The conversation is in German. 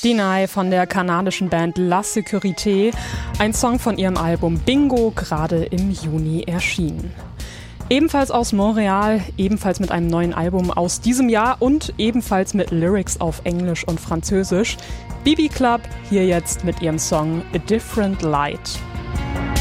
Deny von der kanadischen Band La Sécurité, ein Song von ihrem Album Bingo, gerade im Juni erschienen. Ebenfalls aus Montreal, ebenfalls mit einem neuen Album aus diesem Jahr und ebenfalls mit Lyrics auf Englisch und Französisch, BB Club, hier jetzt mit ihrem Song A Different Light.